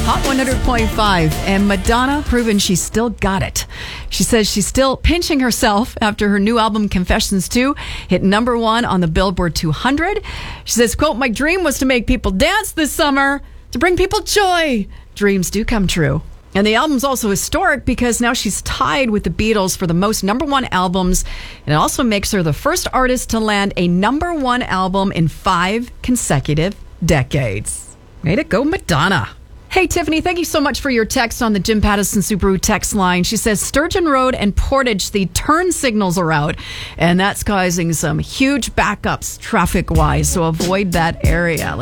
Hot 100.5, and Madonna proving she's still got it. She says she's still pinching herself after her new album, Confessions 2, hit number 1 on the Billboard 200. She says, quote, "My dream was to make people dance this summer, to bring people joy. Dreams do come true." And the album's also historic because now she's tied with the Beatles for the most number 1 albums. And it also makes her the first artist to land a number 1 album in 5 consecutive decades. Way to go, Madonna. Hey, Tiffany, thank you so much for your text on the Jim Pattison Subaru text line. She says Sturgeon Road and Portage, the turn signals are out, and that's causing some huge backups traffic-wise, so avoid that area.